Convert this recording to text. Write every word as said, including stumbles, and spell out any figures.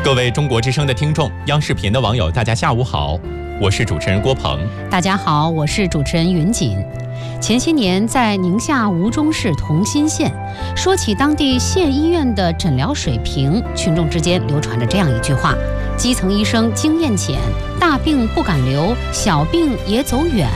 各位中国之声的听众，央视频的网友，大家下午好，我是主持人郭鹏。 大家好，我是主持人云锦。前些年，在宁夏吴忠市同心县，说起当地县医院的诊疗水平，群众之间流传着这样一句话：基层医生经验浅，大病不敢留，小病也走远。